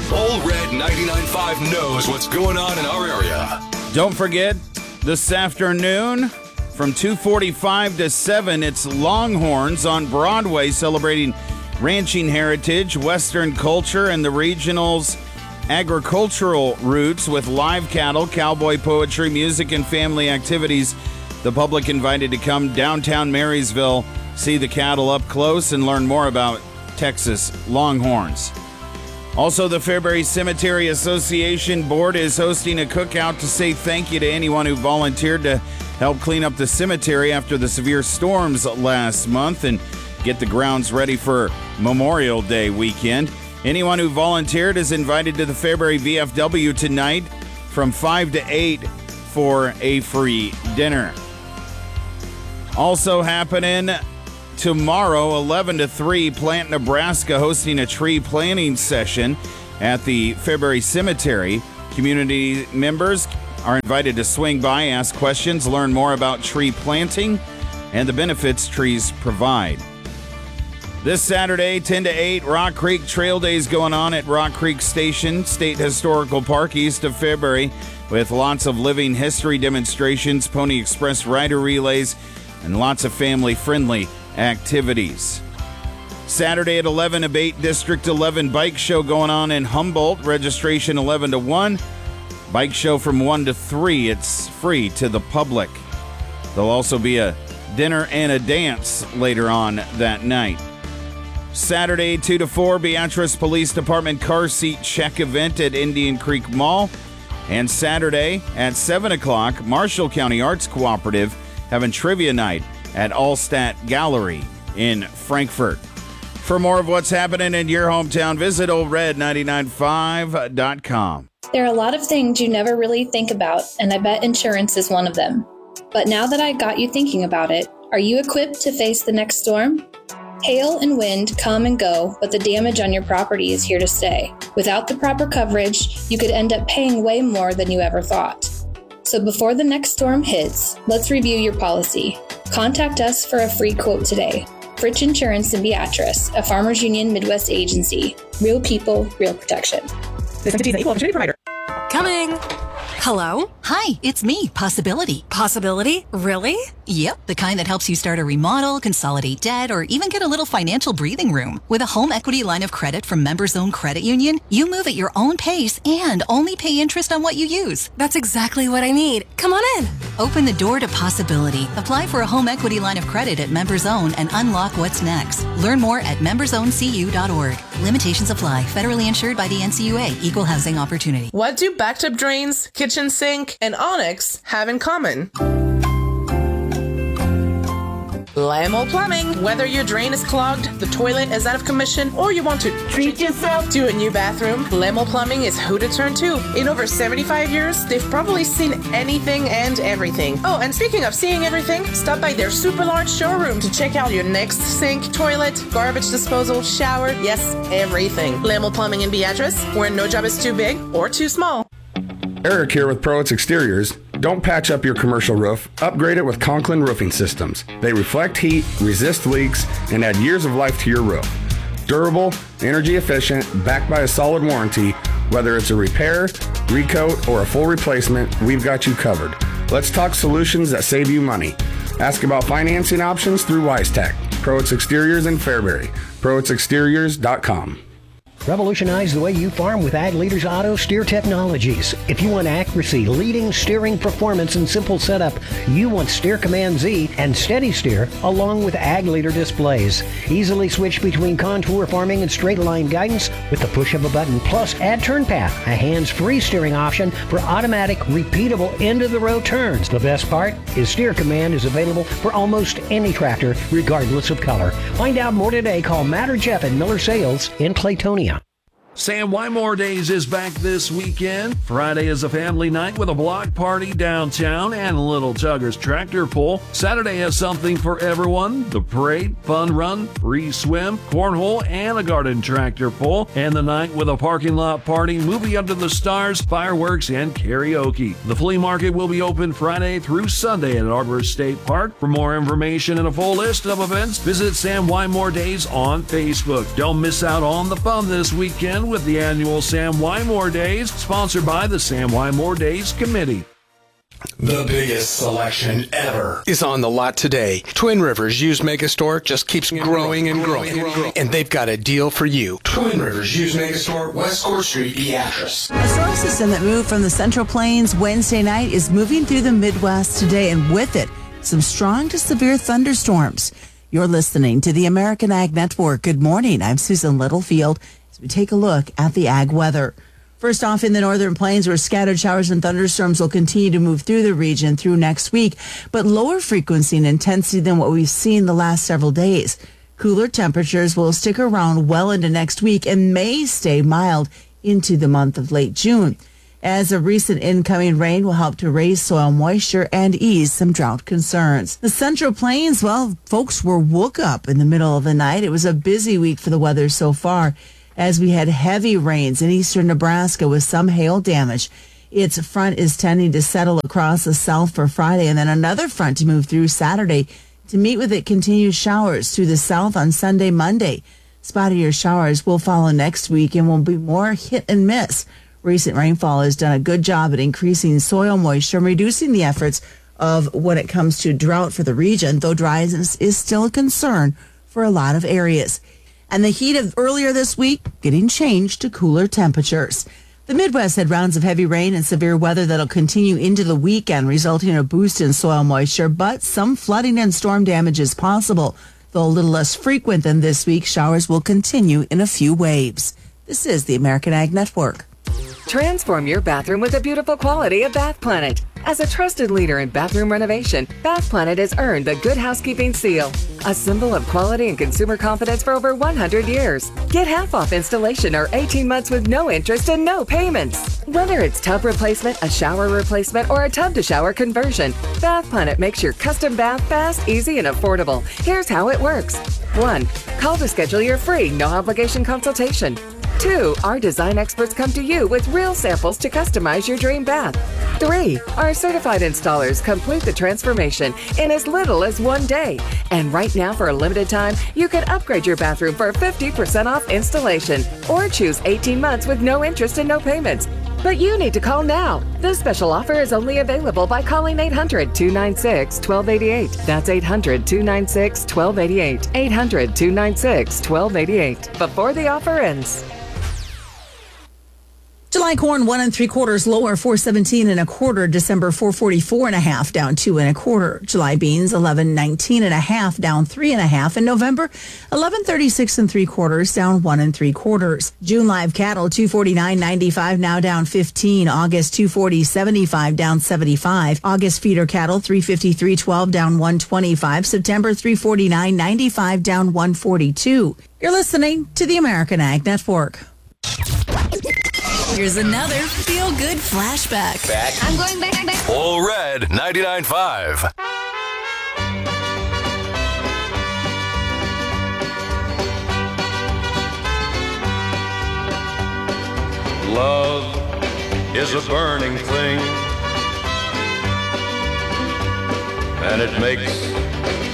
Old Red 99.5 knows what's going on in our area. Don't forget, this afternoon from 2:45 to 7, it's Longhorns on Broadway celebrating ranching heritage, Western culture, and the regional's agricultural roots with live cattle, cowboy poetry, music, and family activities. The public invited to come downtown Marysville, see the cattle up close, and learn more about Texas Longhorns. Also, the Fairbury Cemetery Association Board is hosting a cookout to say thank you to anyone who volunteered to help clean up the cemetery after the severe storms last month and get the grounds ready for Memorial Day weekend. Anyone who volunteered is invited to the Fairbury VFW tonight from 5 to 8 for a free dinner. Also happening tomorrow, 11 to 3, Plant Nebraska hosting a tree planting session at the Fairbury Cemetery. Community members are invited to swing by, ask questions, learn more about tree planting and the benefits trees provide. This Saturday, 10 to 8, Rock Creek Trail Days going on at Rock Creek Station, State Historical Park, east of Fairbury, with lots of living history demonstrations, Pony Express rider relays, and lots of family-friendly activities. Saturday at 11, a Bait District 11 bike show going on in Humboldt. Registration 11 to 1. Bike show from 1 to 3. It's free to the public. There'll also be a dinner and a dance later on that night. Saturday, 2 to 4, Beatrice Police Department car seat check event at Indian Creek Mall. And Saturday at 7 o'clock, Marshall County Arts Cooperative having trivia night at Allstat Gallery in Frankfort. For more of what's happening in your hometown, visit oldred995.com. There are a lot of things you never really think about, and I bet insurance is one of them. But now that I got you thinking about it, are you equipped to face the next storm? Hail and wind come and go, but the damage on your property is here to stay. Without the proper coverage, you could end up paying way more than you ever thought. So before the next storm hits, let's review your policy. Contact us for a free quote today. Fritch Insurance in Beatrice, a Farmers Union Midwest agency. Real people, real protection. This entity is an equal opportunity provider. Coming. Hello? Hi, it's me, Possibility. Possibility? Really? Yep, the kind that helps you start a remodel, consolidate debt, or even get a little financial breathing room. With a home equity line of credit from Members Own Credit Union, you move at your own pace and only pay interest on what you use. That's exactly what I need. Come on in. Open the door to possibility. Apply for a home equity line of credit at Members Own and unlock what's next. Learn more at membersowncu.org. Limitations apply. Federally insured by the NCUA. Equal housing opportunity. What do bathtub drains, kitchen sink, and Onyx have in common? Lamo Plumbing. Whether your drain is clogged, the toilet is out of commission, or you want to treat yourself to a new bathroom, Lamo Plumbing is who to turn to. In over 75 years, they've probably seen anything and everything. Oh, and speaking of seeing everything, stop by their super large showroom to check out your next sink, toilet, garbage disposal, shower, yes, everything. Lamo Plumbing in Beatrice, where no job is too big or too small. Eric here with Proitz Exteriors. Don't patch up your commercial roof. Upgrade it with Conklin Roofing Systems. They reflect heat, resist leaks, and add years of life to your roof. Durable, energy efficient, backed by a solid warranty. Whether it's a repair, recoat, or a full replacement, we've got you covered. Let's talk solutions that save you money. Ask about financing options through WiseTech. Proitz Exteriors in Fairbury. ProitzExteriors.com. Revolutionize the way you farm with Ag Leaders Auto Steer Technologies. If you want accuracy, leading steering performance, and simple setup, you want Steer Command Z and Steady Steer along with Ag Leader displays. Easily switch between contour farming and straight line guidance with the push of a button. Plus, add Turn Path, a hands-free steering option for automatic, repeatable end-of-the-road turns. The best part is Steer Command is available for almost any tractor, regardless of color. Find out more today. Call Matt or Jeff at Miller Sales in Claytonia. Sam Wymore Days is back this weekend. Friday is a family night with a block party downtown and Little Tugger's tractor pull. Saturday has something for everyone. The parade, fun run, free swim, cornhole, and a garden tractor pull. And the night with a parking lot party, movie under the stars, fireworks, and karaoke. The flea market will be open Friday through Sunday at Arbor State Park. For more information and a full list of events, visit Sam Wymore Days on Facebook. Don't miss out on the fun this weekend. weekend with the annual Sam Wymore Days, sponsored by the Sam Wymore Days Committee. The biggest selection ever is on the lot today. Twin Rivers Used Megastore just keeps growing and growing. And they've got a deal for you. Twin Rivers Used Megastore, West Court Street, Beatrice. A storm system that moved from the Central Plains Wednesday night is moving through the Midwest today, and with it, some strong to severe thunderstorms. You're listening to the American Ag Network. Good morning. I'm Susan Littlefield as we take a look at the ag weather. First off, in the northern plains, where scattered showers and thunderstorms will continue to move through the region through next week, but lower frequency and intensity than what we've seen the last several days. Cooler temperatures will stick around well into next week and may stay mild into the month of late June, as a recent incoming rain will help to raise soil moisture and ease some drought concerns. The Central Plains, well, folks were woke up in the middle of the night. It was a busy week for the weather so far, as we had heavy rains in eastern Nebraska with some hail damage. Its front is tending to settle across the south for Friday, and then another front to move through Saturday. To meet with it, continued showers through the south on Sunday, Monday. Spottier showers will follow next week and will be more hit and miss. Recent rainfall has done a good job at increasing soil moisture and reducing the efforts of when it comes to drought for the region, though dryness is still a concern for a lot of areas. And the heat of earlier this week getting changed to cooler temperatures. The Midwest had rounds of heavy rain and severe weather that'll continue into the weekend, resulting in a boost in soil moisture, but some flooding and storm damage is possible. Though a little less frequent than this week, showers will continue in a few waves. This is the American Ag Network. Transform your bathroom with the beautiful quality of Bath Planet. As a trusted leader in bathroom renovation, Bath Planet has earned the Good Housekeeping Seal, a symbol of quality and consumer confidence for over 100 years. Get half off installation or 18 months with no interest and no payments. Whether it's tub replacement, a shower replacement, or a tub-to-shower conversion, Bath Planet makes your custom bath fast, easy, and affordable. Here's how it works. 1. Call to schedule your free, no-obligation consultation. 2. Our design experts come to you with real samples to customize your dream bath. 3. Our certified installers complete the transformation in as little as 1 day. And right now, for a limited time, you can upgrade your bathroom for 50% off installation or choose 18 months with no interest and no payments. But you need to call now. This special offer is only available by calling 800-296-1288. That's 800-296-1288. 800-296-1288. Before the offer ends. July corn 1 3/4 lower, 417 1/4. December 444 1/2, down 2 1/4. July beans 1119 1/2, down 3 1/2. In November 1136 3/4, down 1 3/4. June live cattle 249.95, now down 15. August 240.75, down 75. August feeder cattle 353.12, down 125. September 349.95, down 142. You're listening to the American Ag Network. Here's another feel-good flashback. I'm going back. All Red 99.5. Love is a burning thing, and it makes